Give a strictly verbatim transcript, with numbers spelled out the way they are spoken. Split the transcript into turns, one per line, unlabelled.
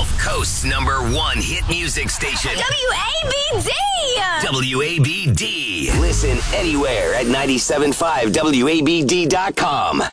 Gulf Coast's number one hit music station.
W A B D!
W A B D. Listen anywhere at nine seven five W A B D dot com.